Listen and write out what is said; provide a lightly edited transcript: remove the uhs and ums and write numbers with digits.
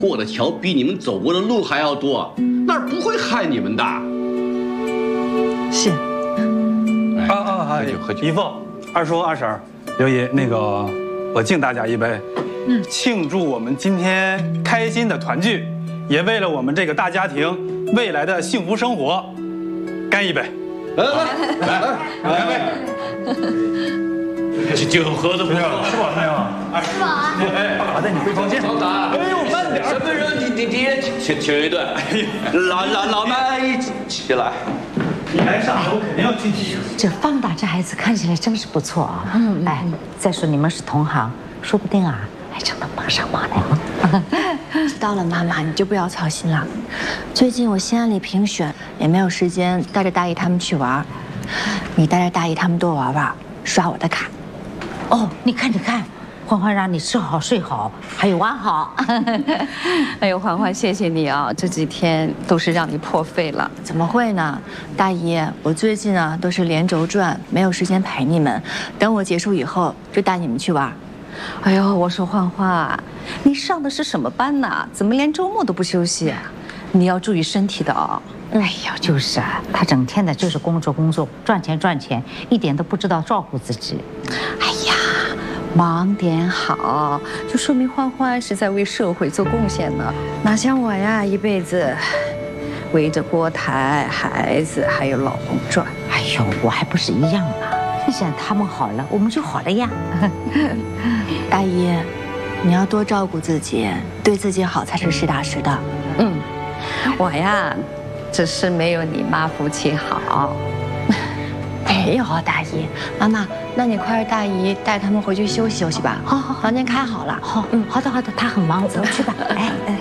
过的桥比你们走过的路还要多，那儿不会害你们的。 是。 喝酒。 姨父、二叔、二婶、刘姨，那个我敬大家一杯，庆祝我们今天开心的团聚，也为了我们这个大家庭未来的幸福生活，干一杯！来杯！ 酒喝的不错， 吃饱没有？ 吃饱啊！ 打在你回房间。哎呦，慢点！ 什么人？你请一顿。老麦一起来。 你来上楼肯定要去踢。 这方大这孩子看起来真是不错啊！哎，再说你们是同行，说不定啊还真能帮上忙呢。 知道了，妈妈，你就不要操心了。最近我新安里评选，也没有时间带着大姨他们去玩。你带着大姨他们多玩玩，刷我的卡。 哦，你看，欢欢让你吃好睡好，还有玩好。 哎呦，欢欢，谢谢你啊！这几天都是让你破费了。 怎么会呢，大姨，我最近啊都是连轴转，没有时间陪你们。等我结束以后，就带你们去玩。 哎呦，我说欢欢，你上的是什么班呐？怎么连周末都不休息啊？你要注意身体的啊！ 哎呀，就是啊，他整天的就是工作，赚钱，一点都不知道照顾自己。 哎呀，忙点好，就说明欢欢是在为社会做贡献呢。哪像我呀，一辈子围着锅台、孩子还有老公转。 哎呦，我还不是一样吗？你想他们好了，我们就好了呀。 大姨，你要多照顾自己，对自己好才是实打实的。 我呀，只是没有你妈福气好。 没有，大姨，妈妈，那你快让大姨带他们回去休息休息吧。 好， 房间开好了。 好，好的，他很忙，走去吧。哎。